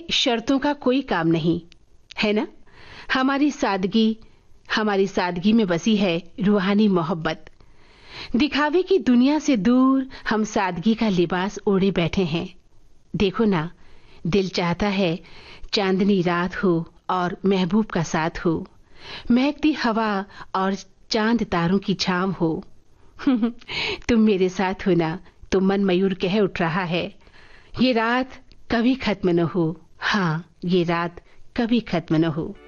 शर्तों का कोई काम नहीं है ना। हमारी सादगी में बसी है रूहानी मोहब्बत। दिखावे की दुनिया से दूर हम सादगी का लिबास ओढ़े बैठे हैं। देखो ना, दिल चाहता है चांदनी रात हो और महबूब का साथ हो, महकती हवा और चांद तारों की छांव हो। तुम मेरे साथ हो ना, तो मन मयूर कह उठ रहा है, ये रात कभी खत्म न हो। हाँ, ये रात कभी खत्म न हो।